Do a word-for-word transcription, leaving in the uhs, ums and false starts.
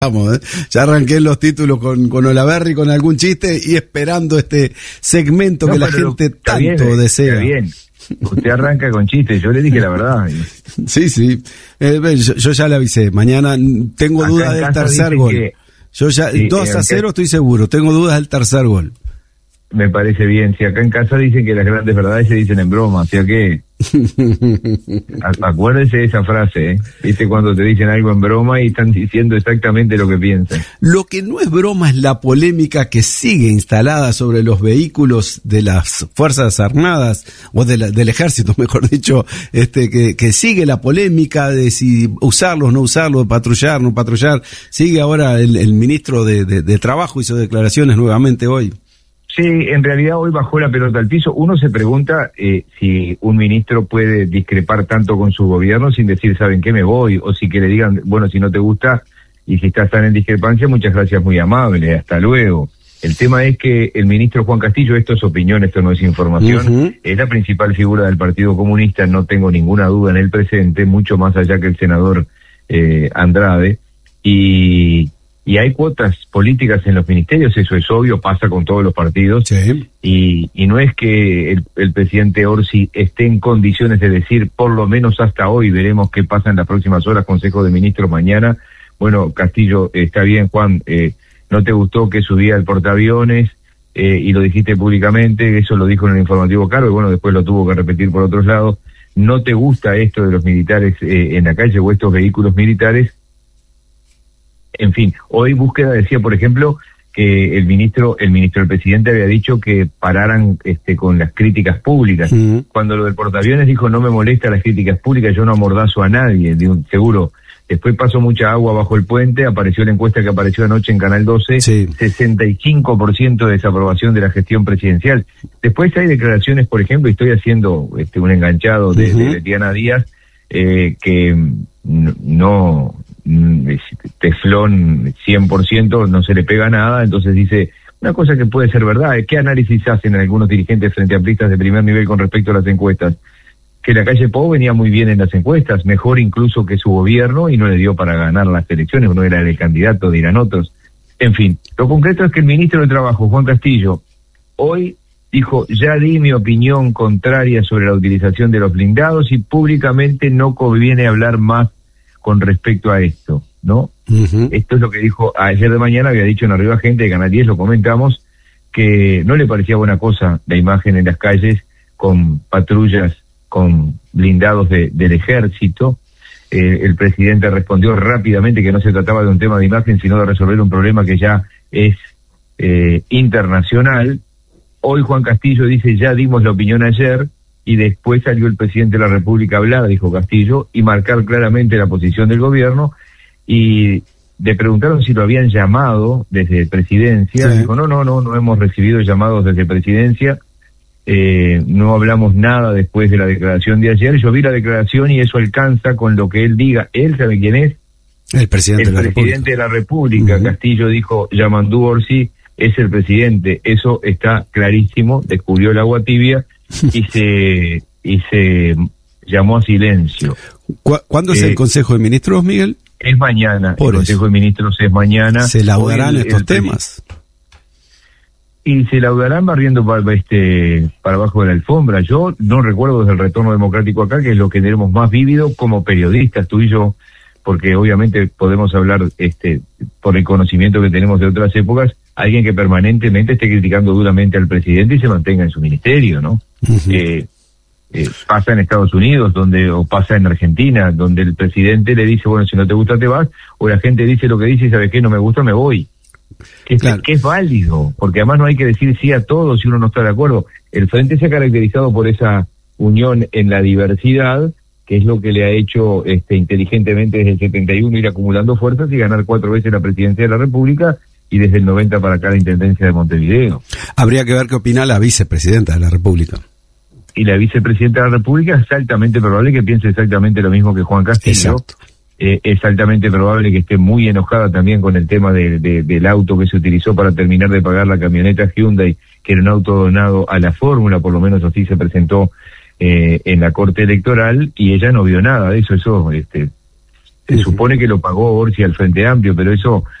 Vamos, ¿eh? Ya arranqué los títulos con, con Olaverry, con algún chiste y esperando este segmento no, que la gente está tanto bien, desea. Está bien. Usted arranca con chistes, yo le dije la verdad. Sí, sí. Eh, yo, yo ya le avisé. Mañana tengo Acá dudas del tercer gol. Que, yo ya, sí, dos a cero estoy seguro. Tengo dudas del tercer gol. Me parece bien. Si acá en casa dicen que las grandes verdades se dicen en broma, o sea que acuérdese de esa frase, ¿eh? Viste cuando te dicen algo en broma y están diciendo exactamente lo que piensan. Lo que no es broma es la polémica que sigue instalada sobre los vehículos de las Fuerzas Armadas, o de la, del Ejército, mejor dicho, este que, que sigue la polémica de si usarlos, no usarlos, patrullar, no patrullar. Sigue ahora el, el ministro de, de, de Trabajo, hizo declaraciones nuevamente hoy. Sí, en realidad hoy bajó la pelota al piso. Uno se pregunta eh, si un ministro puede discrepar tanto con su gobierno sin decir, ¿saben qué? Me voy. O si que le digan, bueno, si no te gusta y si estás tan en discrepancia, muchas gracias, muy amable, hasta luego. El tema es que el ministro Juan Castillo, esto es opinión, esto no es información, uh-huh. es la principal figura del Partido Comunista, no tengo ninguna duda en el presente, mucho más allá que el senador eh, Andrade, y... Y hay cuotas políticas en los ministerios, eso es obvio, pasa con todos los partidos. Sí. Y, y no es que el, el presidente Orsi esté en condiciones de decir, por lo menos hasta hoy, veremos qué pasa en las próximas horas, Consejo de Ministros mañana. Bueno, Castillo, está bien, Juan, eh, no te gustó que subía el portaaviones eh, y lo dijiste públicamente, eso lo dijo en el informativo Caro, y bueno, después lo tuvo que repetir por otros lados. No te gusta esto de los militares eh, en la calle o estos vehículos militares. En fin, hoy Búsqueda decía, por ejemplo, que el ministro, el ministro, el presidente había dicho que pararan este, con las críticas públicas. Uh-huh. Cuando lo del portaaviones dijo, no me molesta las críticas públicas, yo no amordazo a nadie, digo, seguro. Después pasó mucha agua bajo el puente, apareció la encuesta que apareció anoche en Canal doce, sí. sesenta y cinco por ciento de desaprobación de la gestión presidencial. Después hay declaraciones, por ejemplo, y estoy haciendo este, un enganchado de, uh-huh. de Letiana Díaz, eh, que no... teflón cien por ciento, no se le pega nada, entonces dice, una cosa que puede ser verdad, ¿qué análisis hacen algunos dirigentes frente amplistas de primer nivel con respecto a las encuestas? Que la calle Pou venía muy bien en las encuestas, mejor incluso que su gobierno, y no le dio para ganar las elecciones, no era el candidato, dirán otros. En fin, lo concreto es que el ministro de Trabajo, Juan Castillo, hoy dijo, ya di mi opinión contraria sobre la utilización de los blindados y públicamente no conviene hablar más con respecto a esto, ¿no? Uh-huh. Esto es lo que dijo ayer de mañana, había dicho en Arriba Gente de Canal diez, lo comentamos, que no le parecía buena cosa la imagen en las calles con patrullas, con blindados de, del ejército. Eh, el presidente respondió rápidamente que no se trataba de un tema de imagen, sino de resolver un problema que ya es eh, internacional. Hoy Juan Castillo dice, ya dimos la opinión ayer, y después salió el presidente de la República a hablar, dijo Castillo, y marcar claramente la posición del gobierno, y le preguntaron si lo habían llamado desde Presidencia, sí. Dijo, no, no, no, no hemos recibido llamados desde Presidencia, eh, no hablamos nada después de la declaración de ayer, yo vi la declaración y eso alcanza con lo que él diga, él sabe quién es, el presidente, el de, la presidente de la República, uh-huh. Castillo dijo, Yamandu Orsi es el presidente, eso está clarísimo, descubrió el agua tibia, y se y se llamó a silencio. ¿Cu- ¿Cuándo eh, es el Consejo de Ministros, Miguel? Es mañana. Por el eso. Consejo de Ministros es mañana. ¿Se laudarán el, estos el, temas? Y se laudarán barriendo para, este, para abajo de la alfombra. Yo no recuerdo desde el retorno democrático acá, que es lo que tenemos más vívido como periodistas, tú y yo, porque obviamente podemos hablar este por el conocimiento que tenemos de otras épocas, alguien que permanentemente esté criticando duramente al presidente y se mantenga en su ministerio, ¿no? Uh-huh. Eh, eh, pasa en Estados Unidos, donde o pasa en Argentina, donde el presidente le dice, bueno, si no te gusta te vas, o la gente dice lo que dice y ¿sabes qué? No me gusta, me voy. Que, claro. es, que es válido, porque además no hay que decir sí a todo si uno no está de acuerdo. El Frente se ha caracterizado por esa unión en la diversidad, que es lo que le ha hecho este, inteligentemente desde el setenta y uno ir acumulando fuerzas y ganar cuatro veces la presidencia de la República, y desde el noventa para acá la Intendencia de Montevideo. Habría que ver qué opina la vicepresidenta de la República. Y la vicepresidenta de la República es altamente probable que piense exactamente lo mismo que Juan Castillo. Eh, es altamente probable que esté muy enojada también con el tema de, de, del auto que se utilizó para terminar de pagar la camioneta Hyundai, que era un auto donado a la Fórmula, por lo menos así se presentó eh, en la Corte Electoral, y ella no vio nada de eso. Eso este, Se uh-huh. supone que lo pagó Orsi al Frente Amplio, pero eso